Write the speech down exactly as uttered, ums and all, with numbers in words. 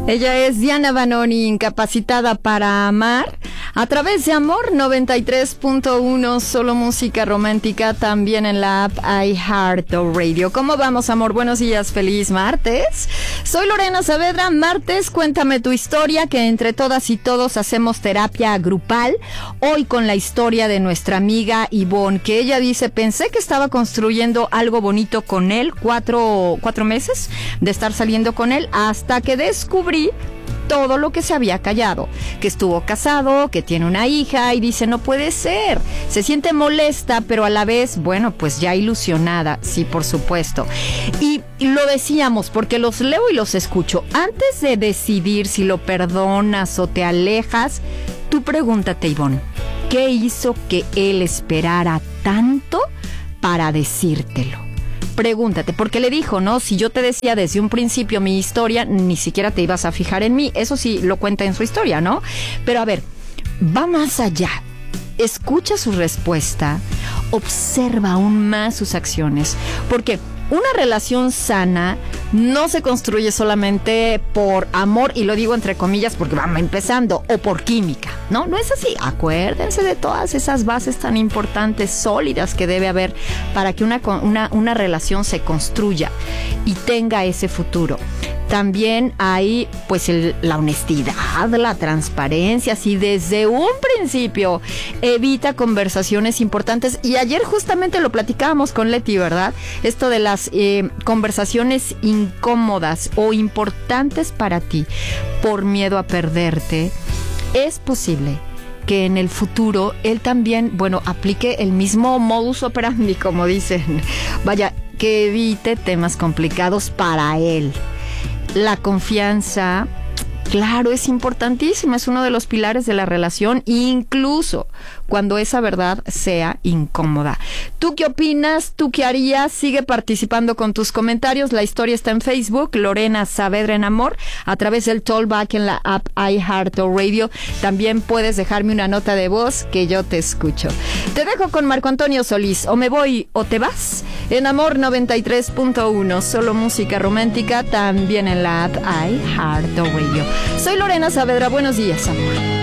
Ella es Diana Vanoni, incapacitada para amar, a través de Amor noventa y tres punto uno, solo música romántica, también en la app iHeartRadio. ¿Cómo vamos, amor? Buenos días, feliz martes. Soy Lorena Saavedra. Martes, cuéntame tu historia, que entre todas y todos hacemos terapia grupal. Hoy con la historia de nuestra amiga Ivonne, que ella dice: pensé que estaba construyendo algo bonito con él, cuatro, cuatro meses de estar saliendo con él, hasta que descubrí todo lo que se había callado, que estuvo casado, que tiene una hija, y dice: no puede ser. Se siente molesta, pero a la vez, bueno, pues ya ilusionada, sí, por supuesto. Y lo decíamos porque los leo y los escucho. Antes de decidir si lo perdonas o te alejas, tú pregúntate, Ivonne, ¿qué hizo que él esperara tanto para decírtelo? Pregúntate, porque le dijo, ¿no? Si yo te decía desde un principio mi historia, ni siquiera te ibas a fijar en mí. Eso sí lo cuenta en su historia, ¿no? Pero a ver, va más allá. Escucha su respuesta, observa aún más sus acciones, porque una relación sana no se construye solamente por amor, y lo digo entre comillas porque vamos empezando, o por química, ¿no? No es así. Acuérdense de todas esas bases tan importantes, sólidas, que debe haber para que una, una, una relación se construya y tenga ese futuro. También hay, pues, el, la honestidad, la transparencia. Si desde un principio evita conversaciones importantes, y ayer justamente lo platicábamos con Leti, ¿verdad? Esto de las eh, conversaciones incómodas o importantes para ti por miedo a perderte, es posible que en el futuro él también, bueno, aplique el mismo modus operandi, como dicen. Vaya, que evite temas complicados para él. La confianza, claro, es importantísima, es uno de los pilares de la relación, incluso cuando esa verdad sea incómoda. ¿Tú qué opinas? ¿Tú qué harías? Sigue participando con tus comentarios. La historia está en Facebook, Lorena Saavedra en Amor, a través del Talkback en la app iHeartRadio. También puedes dejarme una nota de voz que yo te escucho. Te dejo con Marco Antonio Solís, O me voy o te vas, en Amor noventa y tres punto uno, solo música romántica, también en la app iHeartRadio. Soy Lorena Saavedra, buenos días, amor.